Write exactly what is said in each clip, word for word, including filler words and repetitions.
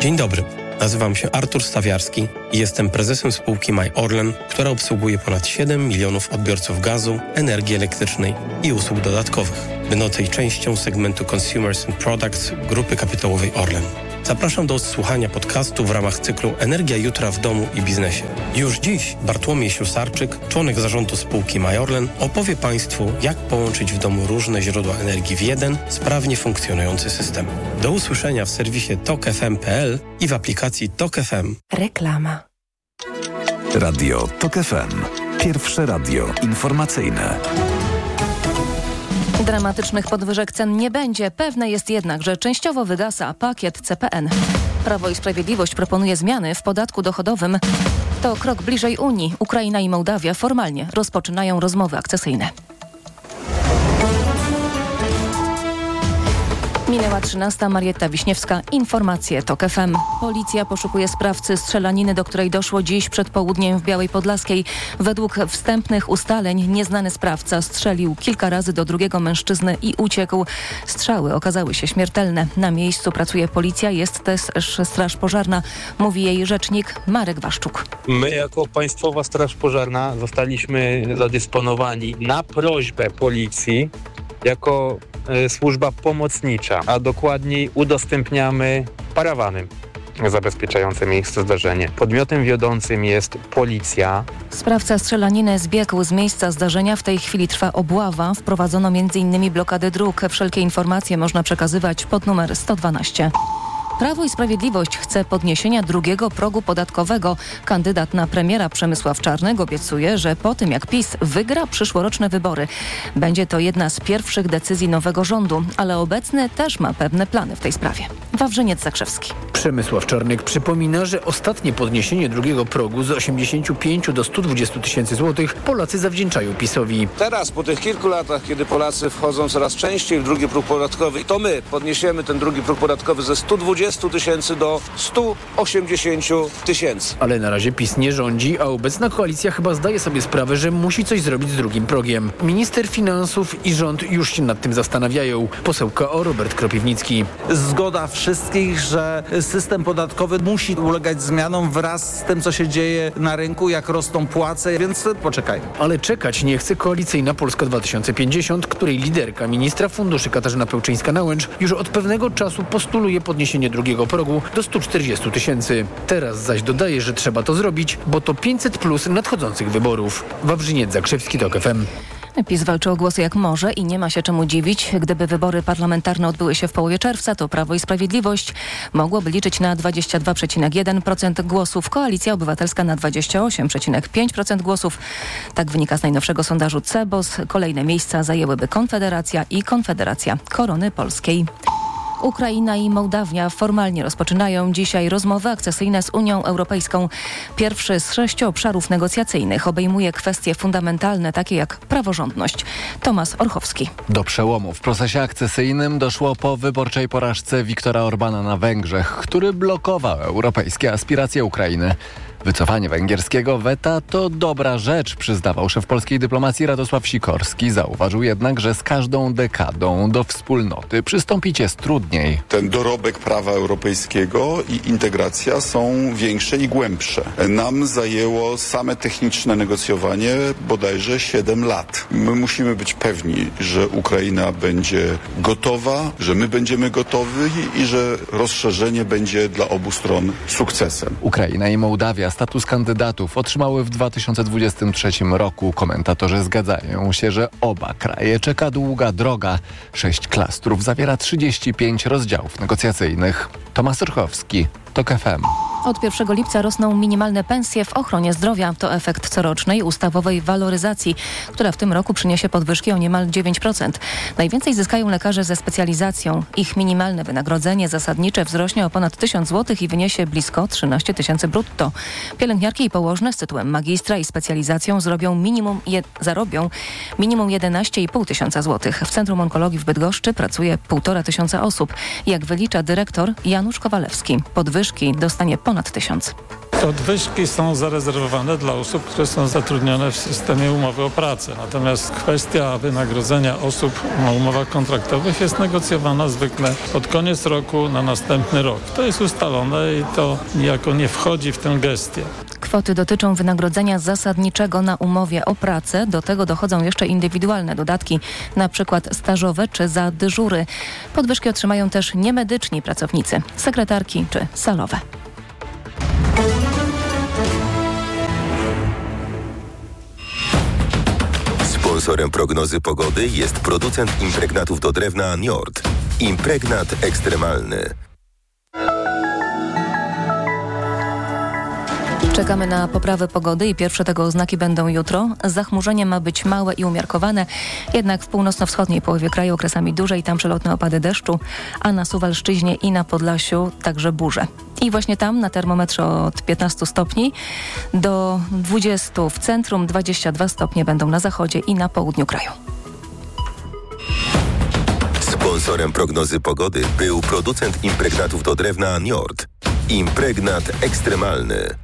Dzień dobry, nazywam się Artur Stawiarski i jestem prezesem spółki My Orlen, która obsługuje ponad siedem milionów odbiorców gazu, energii elektrycznej i usług dodatkowych, będącej częścią segmentu Consumers and Products Grupy Kapitałowej Orlen. Zapraszam do odsłuchania podcastu w ramach cyklu Energia jutra w domu i biznesie. Już dziś Bartłomiej Ślusarczyk, członek zarządu spółki My Orlen, opowie Państwu, jak połączyć w domu różne źródła energii w jeden, sprawnie funkcjonujący system. Do usłyszenia w serwisie tok f m kropka p l i w aplikacji Tok F M. Reklama. Radio Tok F M. Pierwsze radio informacyjne. Dramatycznych podwyżek cen nie będzie. Pewne jest jednak, że częściowo wygasa pakiet C P N. Prawo i Sprawiedliwość proponuje zmiany w podatku dochodowym. To krok bliżej Unii. Ukraina i Mołdawia formalnie rozpoczynają rozmowy akcesyjne. Minęła trzynasta. Marietta Wiśniewska. Informacje Tok F M. Policja poszukuje sprawcy strzelaniny, do której doszło dziś przed południem w Białej Podlaskiej. Według wstępnych ustaleń nieznany sprawca strzelił kilka razy do drugiego mężczyzny i uciekł. Strzały okazały się śmiertelne. Na miejscu pracuje policja, jest też Straż Pożarna, mówi jej rzecznik Marek Waszczuk. My jako Państwowa Straż Pożarna zostaliśmy zadysponowani na prośbę policji jako służba pomocnicza, a dokładniej udostępniamy parawany zabezpieczające miejsce zdarzenia. Podmiotem wiodącym jest policja. Sprawca strzelaniny zbiegł z miejsca zdarzenia. W tej chwili trwa obława. Wprowadzono między innymi blokadę dróg. Wszelkie informacje można przekazywać pod numer sto dwanaście. Prawo i Sprawiedliwość chce podniesienia drugiego progu podatkowego. Kandydat na premiera Przemysław Czarnek obiecuje, że po tym jak PiS wygra przyszłoroczne wybory, będzie to jedna z pierwszych decyzji nowego rządu, ale obecny też ma pewne plany w tej sprawie. Wawrzyniec Zakrzewski. Przemysław Czarnek przypomina, że ostatnie podniesienie drugiego progu z osiemdziesięciu pięciu do stu dwudziestu tysięcy złotych Polacy zawdzięczają PiS-owi. Teraz, po tych kilku latach, kiedy Polacy wchodzą coraz częściej w drugi próg podatkowy, to my podniesiemy ten drugi próg podatkowy ze stu dwudziestu tysięcy do stu osiemdziesięciu tysięcy. Ale na razie PiS nie rządzi, a obecna koalicja chyba zdaje sobie sprawę, że musi coś zrobić z drugim progiem. Minister finansów i rząd już się nad tym zastanawiają. Poseł K O Robert Kropiwnicki. Zgoda wszystkich, że system podatkowy musi ulegać zmianom wraz z tym, co się dzieje na rynku, jak rosną płace, więc poczekajmy. Ale czekać nie chce koalicyjna Polska dwa tysiące pięćdziesiąt, której liderka ministra funduszy Katarzyna Pełczyńska-Nałęcz już od pewnego czasu postuluje podniesienie drugiego progu do stu czterdziestu tysięcy. Teraz zaś dodaje, że trzeba to zrobić, bo to pięćset plus nadchodzących wyborów. Wawrzyniec Zakrzewski, Tok F M. PiS walczy o głosy jak może i nie ma się czemu dziwić. Gdyby wybory parlamentarne odbyły się w połowie czerwca, to Prawo i Sprawiedliwość mogłoby liczyć na dwadzieścia dwa przecinek jeden procent głosów, Koalicja Obywatelska na dwadzieścia osiem przecinek pięć procent głosów. Tak wynika z najnowszego sondażu C E B O S. Kolejne miejsca zajęłyby Konfederacja i Konfederacja Korony Polskiej. Ukraina i Mołdawia formalnie rozpoczynają dzisiaj rozmowy akcesyjne z Unią Europejską. Pierwszy z sześciu obszarów negocjacyjnych obejmuje kwestie fundamentalne, takie jak praworządność. Tomasz Orchowski. Do przełomu w procesie akcesyjnym doszło po wyborczej porażce Viktora Orbana na Węgrzech, który blokował europejskie aspiracje Ukrainy. Wycofanie węgierskiego weta to dobra rzecz, przyznawał szef polskiej dyplomacji Radosław Sikorski. Zauważył jednak, że z każdą dekadą do wspólnoty przystąpić jest trudniej. Ten dorobek prawa europejskiego i integracja są większe i głębsze. Nam zajęło same techniczne negocjowanie bodajże siedem lat. My musimy być pewni, że Ukraina będzie gotowa, że my będziemy gotowi i że rozszerzenie będzie dla obu stron sukcesem. Ukraina i Mołdawia status kandydatów otrzymały w dwa tysiące dwudziestym trzecim roku. Komentatorzy zgadzają się, że oba kraje czeka długa droga. Sześć klastrów zawiera trzydzieści pięć rozdziałów negocjacyjnych. Tomasz Orchowski, Tok F M. Od pierwszego lipca rosną minimalne pensje w ochronie zdrowia. To efekt corocznej ustawowej waloryzacji, która w tym roku przyniesie podwyżki o niemal dziewięć procent. Najwięcej zyskają lekarze ze specjalizacją. Ich minimalne wynagrodzenie zasadnicze wzrośnie o ponad tysiąc złotych i wyniesie blisko trzynaście tysięcy brutto. Pielęgniarki i położne z tytułem magistra i specjalizacją zrobią minimum je, zarobią minimum jedenaście i pół tysiąca złotych. W Centrum Onkologii w Bydgoszczy pracuje półtora tysiąca osób. Jak wylicza dyrektor Janusz Kowalewski, podwyżki dostanie ponad tysiąc. Podwyżki są zarezerwowane dla osób, które są zatrudnione w systemie umowy o pracę. Natomiast kwestia wynagrodzenia osób na umowach kontraktowych jest negocjowana zwykle pod koniec roku na następny rok. To jest ustalone i to niejako nie wchodzi w tę gestię. Kwoty dotyczą wynagrodzenia zasadniczego na umowie o pracę. Do tego dochodzą jeszcze indywidualne dodatki, na przykład stażowe czy za dyżury. Podwyżki otrzymają też niemedyczni pracownicy, sekretarki czy salowe. Sponsorem prognozy pogody jest producent impregnatów do drewna Njord. Impregnat ekstremalny. Czekamy na poprawę pogody i pierwsze tego oznaki będą jutro. Zachmurzenie ma być małe i umiarkowane, jednak w północno-wschodniej połowie kraju okresami duże i tam przelotne opady deszczu, a na Suwalszczyźnie i na Podlasiu także burze. I właśnie tam na termometrze od piętnastu stopni do dwudziestu w centrum, dwadzieścia dwa stopnie będą na zachodzie i na południu kraju. Sponsorem prognozy pogody był producent impregnatów do drewna Njord. Impregnat ekstremalny.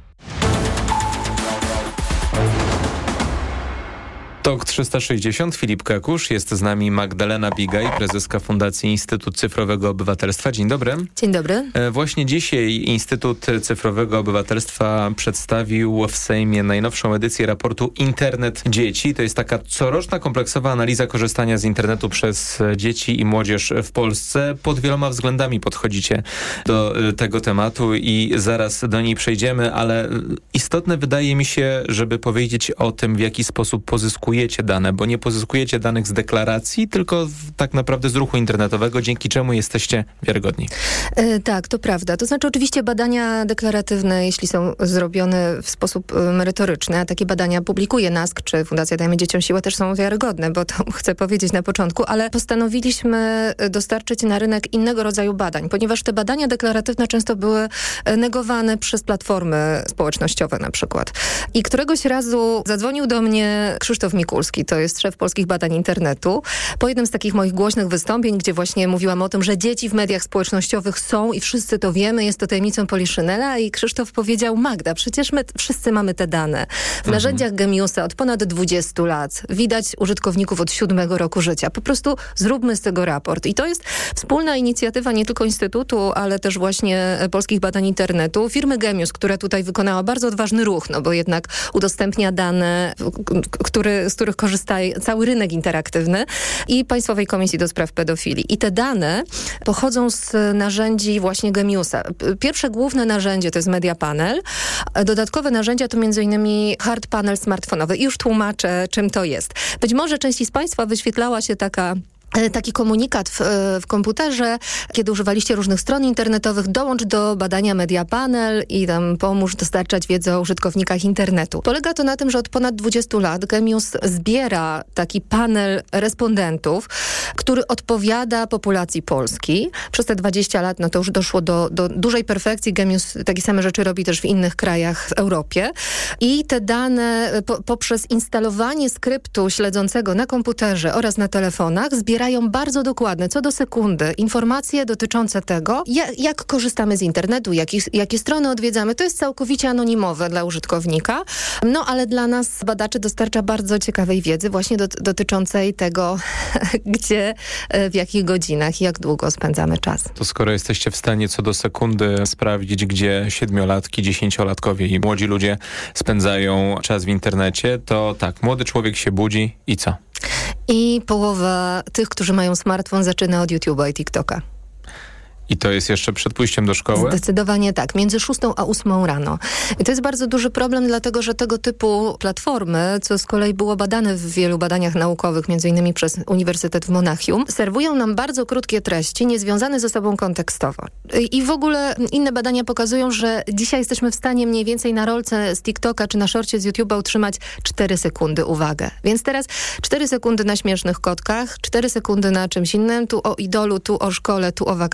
Tok trzysta sześćdziesiąt, Filip Kakusz, jest z nami Magdalena Bigaj, prezeska Fundacji Instytut Cyfrowego Obywatelstwa. Dzień dobry. Dzień dobry. Właśnie dzisiaj Instytut Cyfrowego Obywatelstwa przedstawił w Sejmie najnowszą edycję raportu Internet Dzieci. To jest taka coroczna kompleksowa analiza korzystania z internetu przez dzieci i młodzież w Polsce. Pod wieloma względami podchodzicie do tego tematu i zaraz do niej przejdziemy, ale istotne wydaje mi się, żeby powiedzieć o tym, w jaki sposób pozyskujecie dane, bo nie pozyskujecie danych z deklaracji, tylko tak naprawdę z ruchu internetowego, dzięki czemu jesteście wiarygodni. Yy, tak, to prawda. To znaczy oczywiście badania deklaratywne, jeśli są zrobione w sposób y, merytoryczny, a takie badania publikuje N A S K czy Fundacja Dajmy Dzieciom Siłę, też są wiarygodne, bo to chcę powiedzieć na początku, ale postanowiliśmy dostarczyć na rynek innego rodzaju badań, ponieważ te badania deklaratywne często były negowane przez platformy społecznościowe na przykład. I któregoś razu zadzwonił do mnie Krzysztof Mikulski, to jest szef Polskich Badań Internetu, po jednym z takich moich głośnych wystąpień, gdzie właśnie mówiłam o tym, że dzieci w mediach społecznościowych są i wszyscy to wiemy, jest to tajemnicą Poliszynela, i Krzysztof powiedział: Magda, przecież my wszyscy mamy te dane. W mhm. narzędziach Gemiusa od ponad dwudziestu lat widać użytkowników od siódmego roku życia. Po prostu zróbmy z tego raport. I to jest wspólna inicjatywa nie tylko Instytutu, ale też właśnie Polskich Badań Internetu, firmy Gemius, która tutaj wykonała bardzo odważny ruch, no bo jednak udostępnia dane, który, z których korzysta cały rynek interaktywny, i Państwowej Komisji do Spraw Pedofilii. I te dane pochodzą z narzędzi właśnie Gemiusa. Pierwsze główne narzędzie to jest Media Panel. Dodatkowe narzędzia to między innymi Hard Panel smartfonowy. I już tłumaczę, czym to jest. Być może części z Państwa wyświetlała się taka taki komunikat w, w komputerze, kiedy używaliście różnych stron internetowych: dołącz do badania Media Panel i tam pomóż dostarczać wiedzę o użytkownikach internetu. Polega to na tym, że od ponad dwudziestu lat Gemius zbiera taki panel respondentów, który odpowiada populacji Polski. Przez te dwadzieścia lat no to już doszło do, do dużej perfekcji. Gemius takie same rzeczy robi też w innych krajach w Europie. I te dane po, poprzez instalowanie skryptu śledzącego na komputerze oraz na telefonach zbiera bardzo dokładne, co do sekundy, informacje dotyczące tego, jak, jak korzystamy z internetu, jakie, jakie strony odwiedzamy. To jest całkowicie anonimowe dla użytkownika, no ale dla nas, badaczy, dostarcza bardzo ciekawej wiedzy właśnie do, dotyczącej tego, gdzie, w jakich godzinach i jak długo spędzamy czas. To skoro jesteście w stanie co do sekundy sprawdzić, gdzie siedmiolatki, dziesięciolatkowie i młodzi ludzie spędzają czas w internecie, to tak, młody człowiek się budzi i co? I połowa tych, którzy mają smartfon, zaczyna od YouTube'a i TikToka. I to jest jeszcze przed pójściem do szkoły? Zdecydowanie tak. Między szóstą a ósmą rano. I to jest bardzo duży problem, dlatego że tego typu platformy, co z kolei było badane w wielu badaniach naukowych, między innymi przez Uniwersytet w Monachium, serwują nam bardzo krótkie treści, niezwiązane ze sobą kontekstowo. I w ogóle inne badania pokazują, że dzisiaj jesteśmy w stanie mniej więcej na rolce z TikToka czy na szorcie z YouTube'a utrzymać cztery sekundy uwagę. Więc teraz cztery sekundy na śmiesznych kotkach, cztery sekundy na czymś innym, tu o idolu, tu o szkole, tu o wakacjach.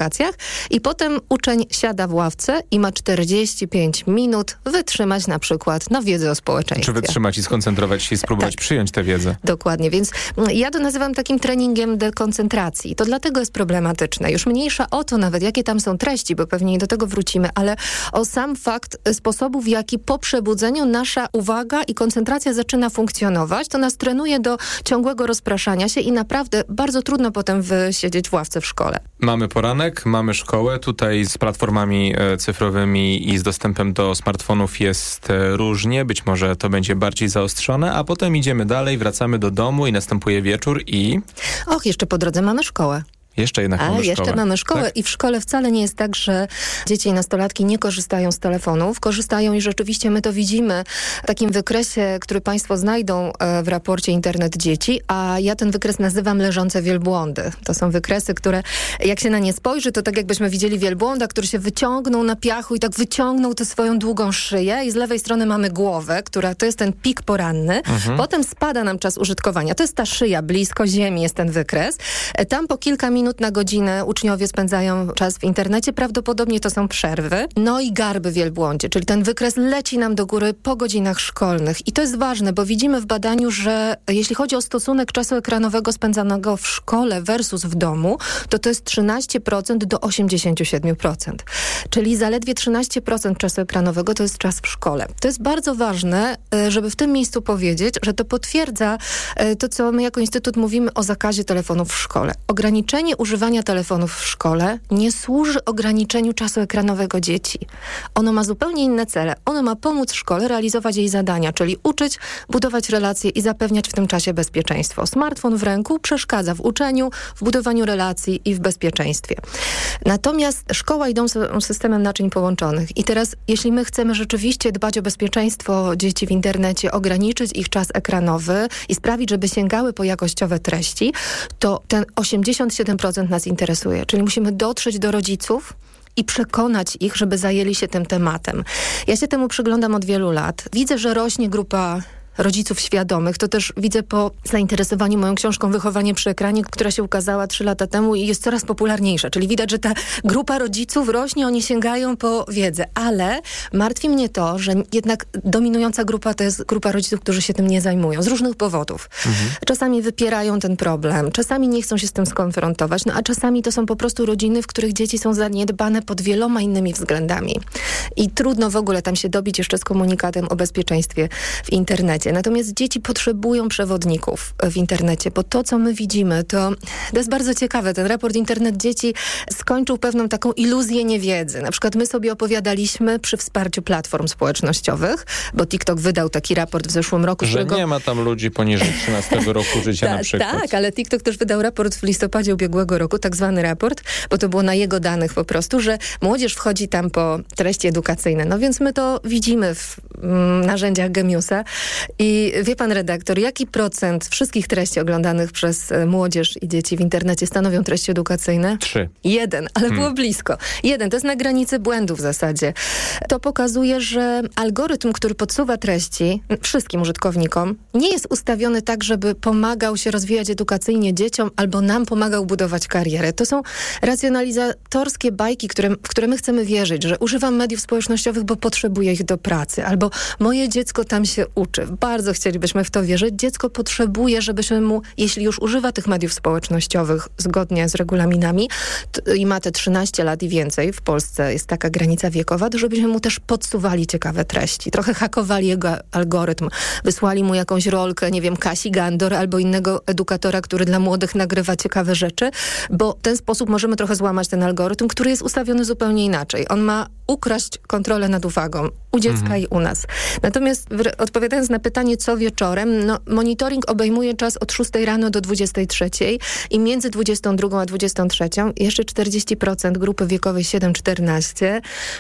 i potem uczeń siada w ławce i ma czterdzieści pięć minut wytrzymać na przykład na wiedzę o społeczeństwie. Czy wytrzymać i skoncentrować się i spróbować tak. przyjąć tę wiedzę. Dokładnie, więc ja to nazywam takim treningiem dekoncentracji. To dlatego jest problematyczne. Już mniejsza o to nawet, jakie tam są treści, bo pewnie do tego wrócimy, ale o sam fakt sposobu, w jaki po przebudzeniu nasza uwaga i koncentracja zaczyna funkcjonować, to nas trenuje do ciągłego rozpraszania się i naprawdę bardzo trudno potem wysiedzieć w ławce w szkole. Mamy poranek, mamy szkołę. Tutaj z platformami cyfrowymi i z dostępem do smartfonów jest różnie. Być może to będzie bardziej zaostrzone, a potem idziemy dalej, wracamy do domu i następuje wieczór i... Och, jeszcze po drodze mamy szkołę. Jeszcze jednak A, mamy jeszcze szkołę. mamy szkołę tak? I w szkole wcale nie jest tak, że dzieci i nastolatki nie korzystają z telefonów. Korzystają i rzeczywiście my to widzimy w takim wykresie, który państwo znajdą w raporcie Internet Dzieci, a ja ten wykres nazywam leżące wielbłądy. To są wykresy, które jak się na nie spojrzy, to tak jakbyśmy widzieli wielbłąda, który się wyciągnął na piachu i tak wyciągnął tę swoją długą szyję i z lewej strony mamy głowę, która to jest ten pik poranny. Mhm. Potem spada nam czas użytkowania. To jest ta szyja, blisko ziemi jest ten wykres. Tam po kilka minut na godzinę uczniowie spędzają czas w internecie. Prawdopodobnie to są przerwy. No i garby wielbłądzie, czyli ten wykres leci nam do góry po godzinach szkolnych. I to jest ważne, bo widzimy w badaniu, że jeśli chodzi o stosunek czasu ekranowego spędzanego w szkole versus w domu, to to jest trzynaście procent do osiemdziesiąt siedem procent. Czyli zaledwie trzynaście procent czasu ekranowego to jest czas w szkole. To jest bardzo ważne, żeby w tym miejscu powiedzieć, że to potwierdza to, co my jako Instytut mówimy o zakazie telefonów w szkole. Ograniczenie używania telefonów w szkole nie służy ograniczeniu czasu ekranowego dzieci. Ono ma zupełnie inne cele. Ono ma pomóc szkole realizować jej zadania, czyli uczyć, budować relacje i zapewniać w tym czasie bezpieczeństwo. Smartfon w ręku przeszkadza w uczeniu, w budowaniu relacji i w bezpieczeństwie. Natomiast szkoła i dom są systemem naczyń połączonych. I teraz, jeśli my chcemy rzeczywiście dbać o bezpieczeństwo dzieci w internecie, ograniczyć ich czas ekranowy i sprawić, żeby sięgały po jakościowe treści, to ten osiemdziesiąt siedem procent nas interesuje. Czyli musimy dotrzeć do rodziców i przekonać ich, żeby zajęli się tym tematem. Ja się temu przyglądam od wielu lat. Widzę, że rośnie grupa rodziców świadomych. To też widzę po zainteresowaniu moją książką Wychowanie przy ekranie, która się ukazała trzy lata temu i jest coraz popularniejsza. Czyli widać, że ta grupa rodziców rośnie, oni sięgają po wiedzę. Ale martwi mnie to, że jednak dominująca grupa to jest grupa rodziców, którzy się tym nie zajmują. Z różnych powodów. Mhm. Czasami wypierają ten problem, czasami nie chcą się z tym skonfrontować, no a czasami to są po prostu rodziny, w których dzieci są zaniedbane pod wieloma innymi względami. I trudno w ogóle tam się dobić jeszcze z komunikatem o bezpieczeństwie w internecie. Natomiast dzieci potrzebują przewodników w internecie, bo to, co my widzimy, to, to jest bardzo ciekawe. Ten raport Internet Dzieci skończył pewną taką iluzję niewiedzy. Na przykład my sobie opowiadaliśmy przy wsparciu platform społecznościowych, bo TikTok wydał taki raport w zeszłym roku. Że którego... nie ma tam ludzi poniżej trzynastego roku życia Ta, na przykład. Tak, ale TikTok też wydał raport w listopadzie ubiegłego roku, tak zwany raport, bo to było na jego danych po prostu, że młodzież wchodzi tam po treści edukacyjne. No więc my to widzimy w mm, narzędziach Gemiusa. I wie pan redaktor, jaki procent wszystkich treści oglądanych przez młodzież i dzieci w internecie stanowią treści edukacyjne? Trzy. Jeden, ale hmm. było blisko. Jeden, to jest na granicy błędu w zasadzie. To pokazuje, że algorytm, który podsuwa treści wszystkim użytkownikom, nie jest ustawiony tak, żeby pomagał się rozwijać edukacyjnie dzieciom albo nam pomagał budować karierę. To są racjonalizatorskie bajki, które, w które my chcemy wierzyć, że używam mediów społecznościowych, bo potrzebuję ich do pracy, albo moje dziecko tam się uczy. Bardzo chcielibyśmy w to wierzyć. Dziecko potrzebuje, żebyśmy mu, jeśli już używa tych mediów społecznościowych zgodnie z regulaminami t- i ma te trzynaście lat i więcej, w Polsce jest taka granica wiekowa, to żebyśmy mu też podsuwali ciekawe treści. Trochę hakowali jego algorytm. Wysłali mu jakąś rolkę, nie wiem, Kasi Gandor albo innego edukatora, który dla młodych nagrywa ciekawe rzeczy, bo w ten sposób możemy trochę złamać ten algorytm, który jest ustawiony zupełnie inaczej. On ma ukraść kontrolę nad uwagą u dziecka mhm. i u nas. Natomiast w, odpowiadając na pytanie, co wieczorem, no monitoring obejmuje czas od szóstej rano do dwudziestej trzeciej i między dwudziestą drugą a dwudziestą trzecią jeszcze czterdzieści procent grupy wiekowej siedem czternaście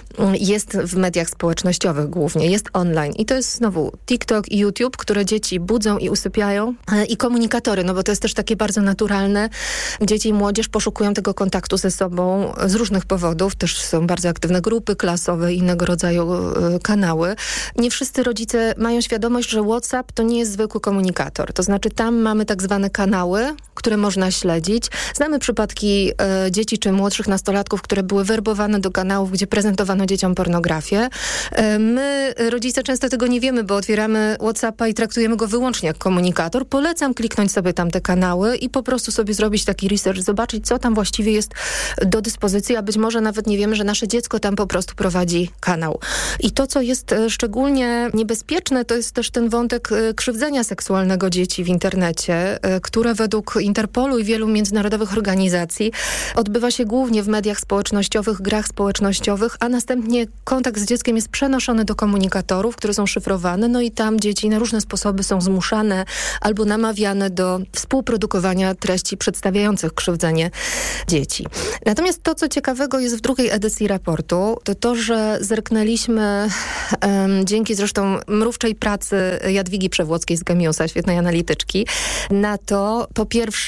jest w mediach społecznościowych głównie, jest online. I to jest znowu TikTok i YouTube, które dzieci budzą i usypiają i komunikatory, no bo to jest też takie bardzo naturalne. Dzieci i młodzież poszukują tego kontaktu ze sobą z różnych powodów. Też są bardzo aktywne grupy, grupy klasowe i innego rodzaju kanały. Nie wszyscy rodzice mają świadomość, że WhatsApp to nie jest zwykły komunikator. To znaczy tam mamy tak zwane kanały, które można śledzić. Znamy przypadki e, dzieci czy młodszych nastolatków, które były werbowane do kanałów, gdzie prezentowano dzieciom pornografię. E, my, rodzice, często tego nie wiemy, bo otwieramy WhatsAppa i traktujemy go wyłącznie jak komunikator. Polecam kliknąć sobie tam te kanały i po prostu sobie zrobić taki research, zobaczyć, co tam właściwie jest do dyspozycji, a być może nawet nie wiemy, że nasze dziecko tam po prostu prowadzi kanał. I to, co jest e, szczególnie niebezpieczne, to jest też ten wątek e, krzywdzenia seksualnego dzieci w internecie, e, które według Interpolu i wielu międzynarodowych organizacji odbywa się głównie w mediach społecznościowych, grach społecznościowych, a następnie kontakt z dzieckiem jest przenoszony do komunikatorów, które są szyfrowane, no i tam dzieci na różne sposoby są zmuszane albo namawiane do współprodukowania treści przedstawiających krzywdzenie dzieci. Natomiast to, co ciekawego jest w drugiej edycji raportu, to to, że zerknęliśmy um, dzięki zresztą mrówczej pracy Jadwigi Przewłockiej z Gemiusa, świetnej analityczki, na to, po pierwsze,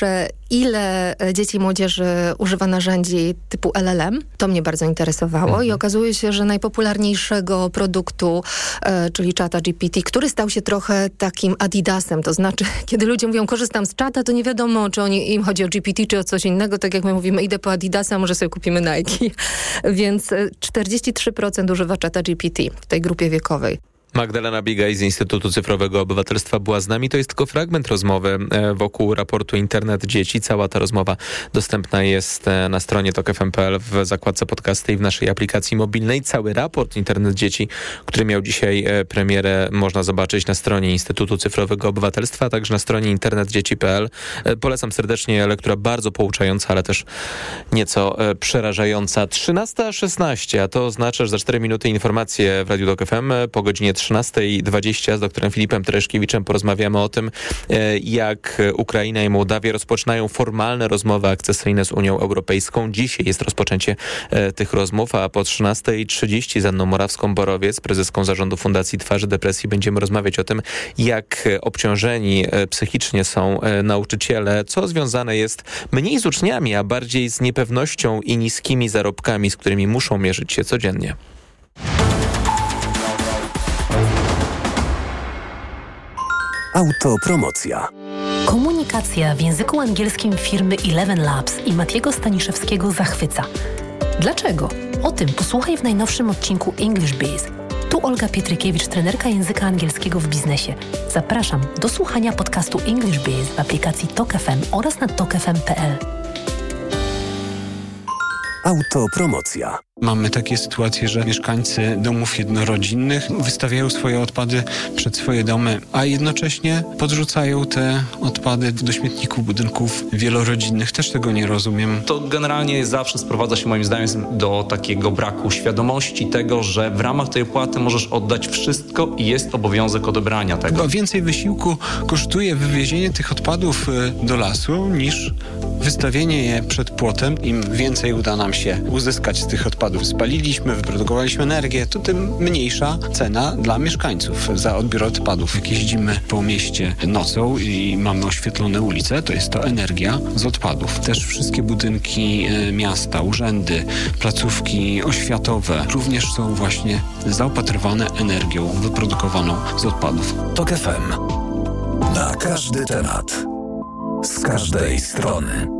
ile dzieci i młodzieży używa narzędzi typu L L M. To mnie bardzo interesowało mhm. i okazuje się, że najpopularniejszego produktu, e, czyli czata G P T, który stał się trochę takim Adidasem, to znaczy, kiedy ludzie mówią, korzystam z czata, to nie wiadomo, czy oni, im chodzi o G P T, czy o coś innego, tak jak my mówimy, idę po Adidasa, może sobie kupimy Nike. Więc czterdzieści trzy procent używa czata G P T w tej grupie wiekowej. Magdalena Bigaj z Instytutu Cyfrowego Obywatelstwa była z nami. To jest tylko fragment rozmowy wokół raportu Internet Dzieci. Cała ta rozmowa dostępna jest na stronie tok f m kropka p l w zakładce podcasty i w naszej aplikacji mobilnej. Cały raport Internet Dzieci, który miał dzisiaj premierę, można zobaczyć na stronie Instytutu Cyfrowego Obywatelstwa, a także na stronie internet dzieci kropka p l. Polecam serdecznie, lektura bardzo pouczająca, ale też nieco przerażająca. trzynasta szesnaście, a to oznacza, że za cztery minuty informacje w Radiu Tok F M. Po godzinie trzynasta dwadzieścia z doktorem Filipem Tereszkiewiczem porozmawiamy o tym, jak Ukraina i Mołdawia rozpoczynają formalne rozmowy akcesyjne z Unią Europejską. Dzisiaj jest rozpoczęcie tych rozmów, a po trzynasta trzydzieści z Anną Morawską-Borowiec, prezeską zarządu Fundacji Twarzy Depresji, będziemy rozmawiać o tym, jak obciążeni psychicznie są nauczyciele, co związane jest mniej z uczniami, a bardziej z niepewnością i niskimi zarobkami, z którymi muszą mierzyć się codziennie. Autopromocja. Komunikacja w języku angielskim firmy Eleven Labs i Matiego Staniszewskiego zachwyca. Dlaczego? O tym posłuchaj w najnowszym odcinku English Biz. Tu Olga Pietrykiewicz, trenerka języka angielskiego w biznesie. Zapraszam do słuchania podcastu English Biz w aplikacji Tok F M oraz na tok f m kropka p l. Autopromocja. Mamy takie sytuacje, że mieszkańcy domów jednorodzinnych wystawiają swoje odpady przed swoje domy, a jednocześnie podrzucają te odpady do śmietników budynków wielorodzinnych. Też tego nie rozumiem. To generalnie zawsze sprowadza się moim zdaniem do takiego braku świadomości tego, że w ramach tej opłaty możesz oddać wszystko i jest obowiązek odebrania tego. Chyba więcej wysiłku kosztuje wywiezienie tych odpadów do lasu niż wystawienie je przed płotem. Im więcej uda nam się uzyskać z tych odpadów, spaliliśmy, wyprodukowaliśmy energię, to tym mniejsza cena dla mieszkańców za odbiór odpadów. Jak jeździmy po mieście nocą i mamy oświetlone ulice, to jest to energia z odpadów. Też wszystkie budynki miasta, urzędy, placówki oświatowe również są właśnie zaopatrywane energią wyprodukowaną z odpadów. Tok F M. Na każdy temat. Z każdej strony.